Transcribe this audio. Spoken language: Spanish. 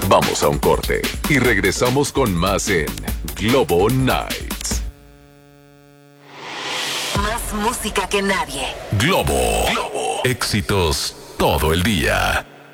Vamos a un corte y regresamos con más en Globo Nights. Más música que nadie. Globo. Éxitos todo el día.